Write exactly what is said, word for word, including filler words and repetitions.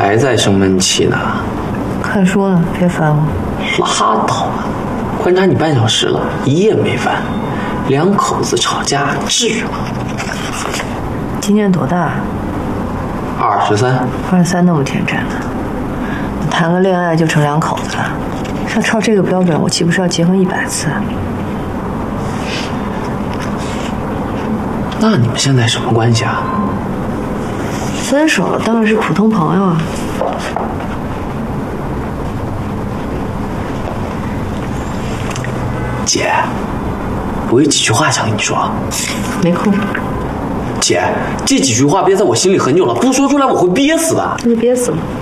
还在生闷气呢？ 看书呢，别烦我。 拉倒吧，观察你半小时了，一夜没翻，两口子吵架至于吗？ 今年多大？ 二十三。 二十三那么天真呢？谈个恋爱就成两口子了？要照这个标准，我岂不是要结婚一百次？ 那你们现在什么关系啊？ 分手了，当然是普通朋友啊。 姐，我有几句话想跟你说。 没空。 姐，这几句话憋在我心里很久了，不说出来我会憋死的。 那就憋死了。